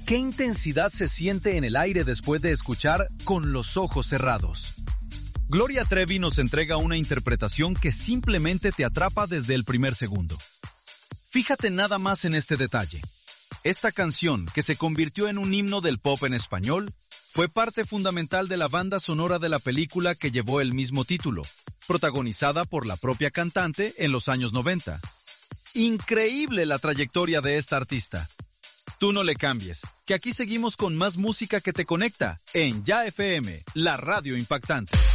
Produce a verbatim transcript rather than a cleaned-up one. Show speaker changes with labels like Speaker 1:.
Speaker 1: ¿Qué intensidad se siente en el aire después de escuchar Con los ojos cerrados? Gloria Trevi nos entrega una interpretación que simplemente te atrapa desde el primer segundo. Fíjate nada más en este detalle. Esta canción, que se convirtió en un himno del pop en español, fue parte fundamental de la banda sonora de la película que llevó el mismo título, protagonizada por la propia cantante en los años noventa. Increíble la trayectoria de esta artista. Tú no le cambies, que aquí seguimos con más música que te conecta en Ya F M, la radio impactante.